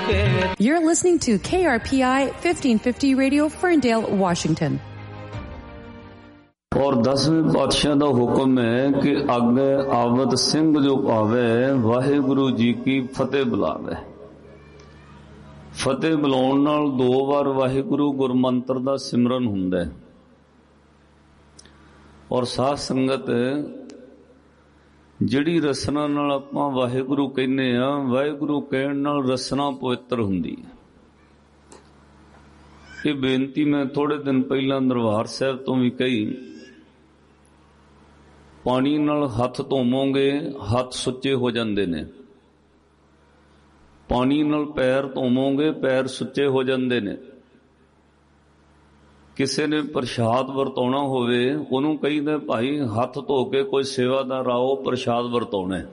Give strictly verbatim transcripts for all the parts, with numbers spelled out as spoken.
के। You're listening to K R P I fifteen fifty Radio, Ferndale, Washington. और दसवें पातशाह का हुक्म है कि आगे आवत सिंह जो पावे वाहिगुरु जी की फतेह बुलावे। फतेह बुलाउण नाल दो बार वाहिगुरु गुरमंत्र का सिमरन हुंदा है। और साध संगत जिहड़ी रसना नाल आपां वाहिगुरु कहने आ, वाहिगुरु कहण नाल रसना पवित्र हुंदी है। ये बेनती मैं थोड़े दिन पहला दरबार साहब तो भी कही। पानी नाल हथ धोवोगे हथ सुच्चे हो जाते ने, पानी नाल पैर धोवोगे पैर सुच्चे हो जाते ने। किसी ने प्रसाद वरताउणा होवे उहनूं कहीदा भाई हथ धो के कोई सेवादार आओ प्रसाद वरताउणा है।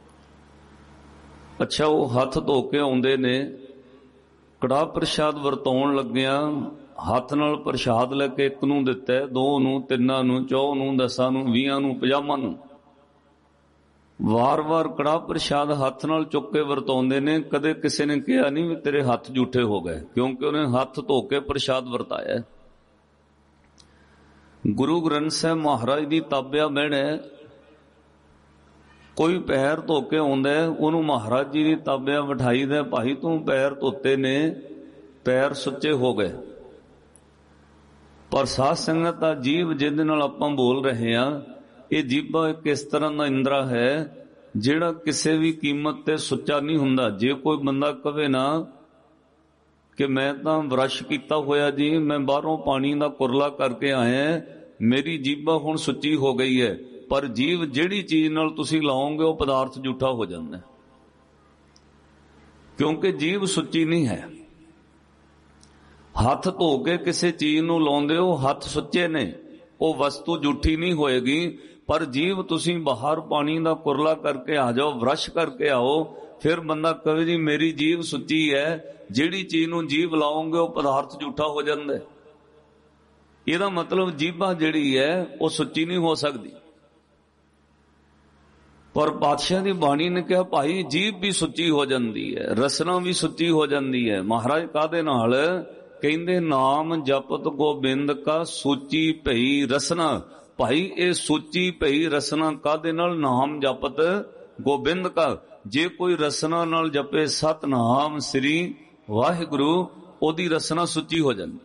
अच्छा वो हथ धो के आउंदे ने, कड़ा प्रसाद वरताउण लग्गिया हथ नाल प्रसाद लैके एक नूं दिता है, दो नूं, तिन्नां नूं, चौ नूं, दसां नूं, ਵੀਹਾਂ नूं, ਪੰਜਾਹਾਂ नूं। वार वार कड़ा प्रसाद हथ नाल चुक के वरताउंदे ने। कदे किसी ने कहा नहीं भी तेरे हथ झूठे हो गए, क्योंकि उन्हें हथ धो के प्रसाद वरताया। गुरु ग्रंथ साहिब महाराज की ताबिया बहन है। कोई पैर धो के आउंदा है, उहनूं महाराज जी की ताबिया बिठाई दे, भाई तू पैर धोते ने, पैर सुच्चे हो गए। पर साध संगत दा जीव जिहदे नाल आपां बोल रहे हैं, ये जीभा एक इस तरह का इंद्रा है जिहड़ा किसी भी कीमत ते सुच्चा नहीं हुंदा। जे कोई बंदा कहे ना कि मैं तां ब्रश कीता होया जी, मैं बाहरों पानी दा कुरला करके आया, मेरी जीभा हुण सुच्ची हो गई है, पर जीव जिहड़ी चीज नाल तुसीं लाओगे वो पदार्थ झूठा हो जाता है, क्योंकि जीव सुच्ची नहीं है। हथ धो के किसी चीज नूं लाउंदे हो, हथ सुच्चे ने, वो वस्तु झूठी नहीं होएगी। पर जीव तुसीं बाहर पानी दा कुरला करके आ जाओ, ब्रश करके आओ, फिर बंदा कहे जी मेरी जीव सुच्ची है, जिहड़ी चीज नूं जीव लाओगे वो पदार्थ झूठा हो जाता है। इहदा मतलब जीभा जिहड़ी है वो सुच्ची नहीं हो सकती। पर पातशाह की बाणी ने कहा भाई जीभ भी सुच्ची हो जाती है, रसना भी सुच्ची हो जाती है। महाराज काहदे नाल कहंदे नाम जपत गोबिंद का सूची भई रसना। भाई ये सूची भई रसना काहदे नाल? नाम जपत गोबिंद का। जे कोई रसना नाल जपे सतनाम श्री वाहिगुरु, ओदी रसना सुची हो जाती।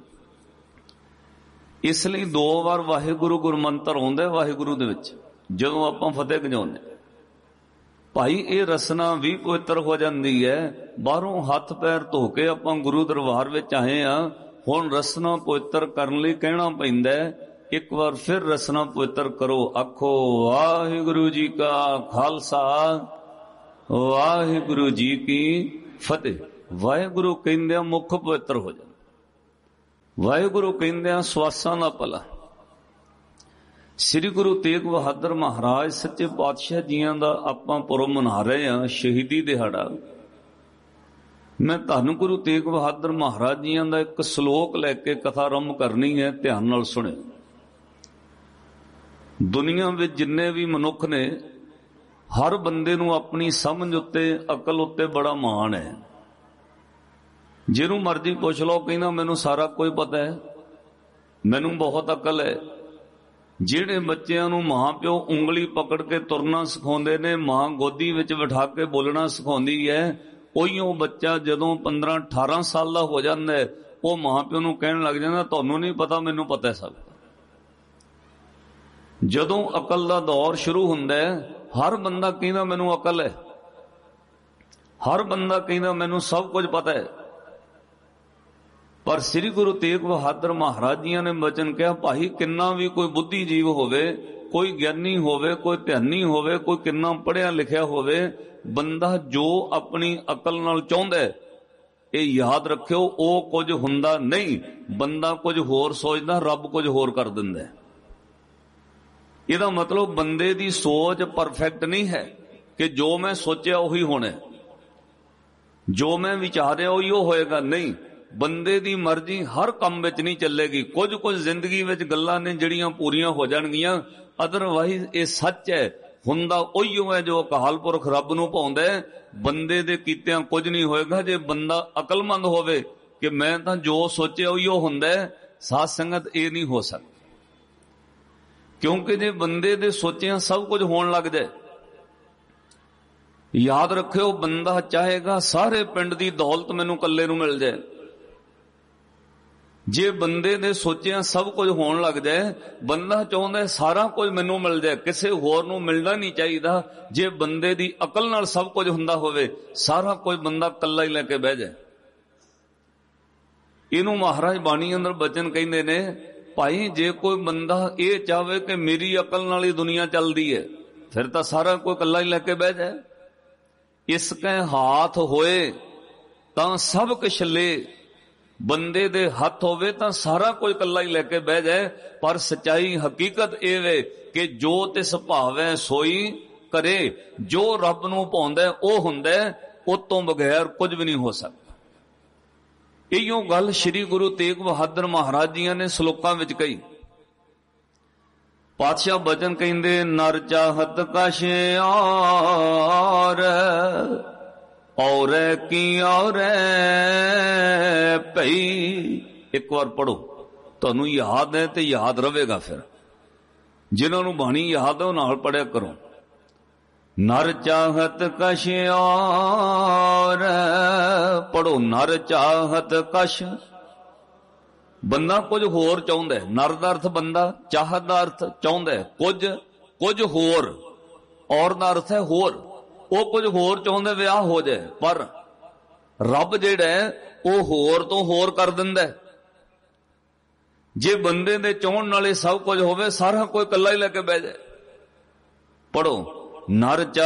इसलिए दो बार वाहिगुरु गुरमंत्र आउंदा वाहिगुरु दे विच जदों आपां फतेह गजाउने। भाई ये रसना भी पवित्र हो जाती है। बाहरों हथ पैर धो के आपां गुरु दरबार विच आए आ, हुण रसना पवित्र करन लई कहना पैंदा है एक बार फिर रसना पवित्र करो। आखो वाहिगुरु जी का खालसा वाहिगुरु जी की फतेह। वाहिगुरु कहंदे मुख पवित्र हो जाए, वाहिगुरु कहंदे स्वासां दा भला। श्री गुरु तेग बहादुर महाराज सच्चे पातशाह जियां दा आपां पुरब मना रहे हैं, शहीदी दिहाड़ा। मैं धन गुरु तेग बहादुर महाराज जियां दा एक श्लोक लैके कथा आरंभ करनी है, ध्यान नाल सुने। दुनिया विच जिन्ने भी मनुख ने, हर बंदे नूं अपनी समझ उत्ते अकल उत्ते बड़ा माण है। जिहनूं मर्जी पुछ लो, कहना मैनूं सारा कुछ पता है, मैनूं बहुत अकल है। ਜਿਹੜੇ ਬੱਚਿਆਂ ਨੂੰ ਮਾਂ ਪਿਓ ਉਂਗਲੀ ਪਕੜ ਕੇ ਤੁਰਨਾ ਸਿਖਾਉਂਦੇ ਨੇ, ਮਾਂ ਗੋਦੀ ਵਿੱਚ ਬਿਠਾ ਕੇ ਬੋਲਣਾ ਸਿਖਾਉਂਦੀ ਹੈ, ਉਹੀ ਉਹ ਬੱਚਾ ਜਦੋਂ ਪੰਦਰਾਂ ਅਠਾਰਾਂ ਸਾਲ ਦਾ ਹੋ ਜਾਂਦਾ ਹੈ, ਉਹ ਮਾਂ ਪਿਓ ਨੂੰ ਕਹਿਣ ਲੱਗ ਜਾਂਦਾ ਤੁਹਾਨੂੰ ਨਹੀਂ ਪਤਾ ਮੈਨੂੰ ਪਤਾ ਹੈ ਸਭ। ਜਦੋਂ ਅਕਲ ਦਾ ਦੌਰ ਸ਼ੁਰੂ ਹੁੰਦਾ ਹੈ, ਹਰ ਬੰਦਾ ਕਹਿੰਦਾ ਮੈਨੂੰ ਅਕਲ ਹੈ, ਹਰ ਬੰਦਾ ਕਹਿੰਦਾ ਮੈਨੂੰ ਸਭ ਕੁਝ ਪਤਾ ਹੈ। पर श्री गुरु तेग बहादुर महाराज जी ने वचन कहा भाई किन्ना भी कोई बुद्धिजीव होवे, कोई ज्ञानी होवे, कोई ध्यानी होवे, कोई किन्ना पढ़िया लिखिया होवे, बंदा जो अपनी अकल नाल चाहुंदा है, ये याद रखियो ओ कुछ हुंदा नहीं। बंदा कुछ होर सोचदा, रब कुछ होर कर दिंदा है। इहदा मतलब बंदे दी सोच परफेक्ट नहीं है कि जो मैं सोचिया उही होना, जो मैं विचारिया उही होएगा, नहीं। बंदे दी मर्जी हर काम विच नहीं चलेगी। कुछ कुछ जिंदगी विच गल्लां ने जिहड़ियां पूरीआं हो जाणगीआं, अदरवाइज ये सच है ਹੁੰਦਾ ਉਹੀਓ ਹੈ ਜੋ ਅਕਾਲ ਪੁਰਖ ਰੱਬ ਨੂੰ ਭਾਉਂਦਾ। ਬੰਦੇ ਦੇ ਕੀਤਿਆਂ ਕੁਝ ਨਹੀਂ ਹੋਏਗਾ। ਜੇ ਬੰਦਾ ਅਕਲਮੰਦ ਹੋਵੇ ਕਿ ਮੈਂ ਤਾਂ ਜੋ ਸੋਚਿਆ ਉਹੀਓ ਹੁੰਦਾ, ਸਾਧ ਸੰਗਤ ਇਹ ਨਹੀਂ ਹੋ ਸਕਦਾ। ਕਿਉਂਕਿ ਜੇ ਬੰਦੇ ਦੇ ਸੋਚਿਆ ਸਭ ਕੁਝ ਹੋਣ ਲੱਗ ਜਾਏ, ਯਾਦ ਰੱਖਿਓ ਬੰਦਾ ਚਾਹੇਗਾ ਸਾਰੇ ਪਿੰਡ ਦੀ ਦੌਲਤ ਮੈਨੂੰ ਇਕੱਲੇ ਨੂੰ ਮਿਲ ਜਾਏ। ਜੇ ਬੰਦੇ ਦੇ ਸੋਚਿਆ ਸਭ ਕੁਝ ਹੋਣ ਲੱਗ ਜਾਏ, ਬੰਦਾ ਚਾਹੁੰਦਾ ਸਾਰਾ ਕੁਝ ਮੈਨੂੰ ਮਿਲ ਜਾਏ, ਕਿਸੇ ਹੋਰ ਨੂੰ ਮਿਲਣਾ ਨਹੀਂ ਚਾਹੀਦਾ। ਜੇ ਬੰਦੇ ਦੀ ਅਕਲ ਨਾਲ ਸਭ ਕੁਝ ਹੁੰਦਾ ਹੋਵੇ, ਸਾਰਾ ਕੁਝ ਬੰਦਾ ਇਕੱਲਾ ਹੀ ਲੈ ਕੇ ਬਹਿ ਜਾਏ। ਇਹਨੂੰ ਮਹਾਰਾਜ ਬਾਣੀ ਅੰਦਰ ਬਚਨ ਕਹਿੰਦੇ ਨੇ, ਭਾਈ ਜੇ ਕੋਈ ਬੰਦਾ ਇਹ ਚਾਹਵੇ ਕਿ ਮੇਰੀ ਅਕਲ ਨਾਲ ਹੀ ਦੁਨੀਆ ਚੱਲਦੀ ਹੈ, ਫਿਰ ਤਾਂ ਸਾਰਾ ਕੋਈ ਇਕੱਲਾ ਹੀ ਲੈ ਕੇ ਬਹਿ ਜਾਏ। ਇਸ ਕੈ ਹਾਥ ਹੋਏ ਤਾਂ ਸਭ ਕੁਛ ਲੈ, ਬੰਦੇ ਦੇ ਹੱਥ ਹੋਵੇ ਤਾਂ ਸਾਰਾ ਕੁਝ ਇਕੱਲਾ ਹੀ ਲੈ ਕੇ ਬਹਿ ਜਾਏ। ਪਰ ਸਚਾਈ ਹਕੀਕਤ ਇਹ ਵੇ ਕਿ ਜੋ ਤਿਸ ਭਾਵੈ ਸੋਈ ਕਰੇ। ਜੋ ਰੱਬ ਨੂੰ ਭਾਉਂਦਾ ਉਹ ਹੁੰਦਾ, ਉਹ ਤੋਂ ਬਗੈਰ ਕੁਝ ਵੀ ਨਹੀਂ ਹੋ ਸਕਦਾ। ਇਹੀਓ ਗੱਲ ਸ੍ਰੀ ਗੁਰੂ ਤੇਗ ਬਹਾਦਰ ਮਹਾਰਾਜ ਜੀਆਂ ਨੇ ਸ਼ਲੋਕਾਂ ਵਿੱਚ ਕਹੀ। ਪਾਤਸ਼ਾਹ ਬਚਨ ਕਹਿੰਦੇ, ਨਰ ਚਾਹਤ ਕਛ ਔਰ ਔਰੇ ਕੀ ਔਰੇ ਭਈ। ਇੱਕ ਵਾਰ ਪੜੋ, ਤੁਹਾਨੂੰ ਯਾਦ ਹੈ ਤੇ ਯਾਦ ਰਵੇਗਾ। ਫਿਰ ਜਿਨ੍ਹਾਂ ਨੂੰ ਬਾਣੀ ਯਾਦ ਹੈ ਉਹ ਨਾਲ ਪੜਿਆ ਕਰੋ। ਨਰ ਚਾਹਤ ਕਛ ਔਰ, ਪੜੋ, ਨਰ ਚਾਹਤ ਕਛ। ਬੰਦਾ ਕੁਝ ਹੋਰ ਚਾਹੁੰਦਾ। ਨਰ ਦਾ ਅਰਥ ਬੰਦਾ, ਚਾਹਤ ਦਾ ਅਰਥ ਚਾਹੁੰਦਾ ਕੁਝ, ਕੁਝ ਹੋਰ। ਔਰ ਦਾ ਅਰਥ ਹੈ ਹੋਰ। ਉਹ ਕੁਝ ਹੋਰ ਚਾਹੁੰਦੇ ਵਿਆਹ ਹੋ ਜਾਏ, ਪਰ ਰੱਬ ਜਿਹੜਾ ਹੈ ਉਹ ਹੋਰ ਤੋਂ ਹੋਰ ਕਰ ਦਿੰਦਾ। ਜੇ ਬੰਦੇ ਦੇ ਚਾਹੁਣ ਨਾਲੇ ਸਭ ਕੁਝ ਹੋਵੇ, ਸਾਰਾ ਕੋਈ ਇਕੱਲਾ ਹੀ ਲੈ ਕੇ ਬਹਿ ਜਾਏ। ਪੜੋ, ਨਰ